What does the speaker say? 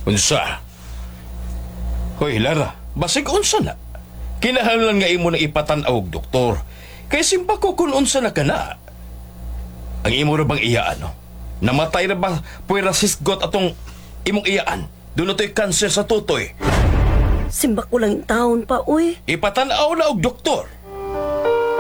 Unsa? Hoy, Lara, basig unsa na? Kinahanglan nga imo na ipatan-aw og doktor. Kay simpa ko kung unsa na kana. Ang imo ra bang iyaan, no? Namatay na ba puwera sisgot atong imong iyaan? Doon na to'y kanser sa tutoy. Simba ko lang taon pa, uy. Ipatan-aw na og doktor.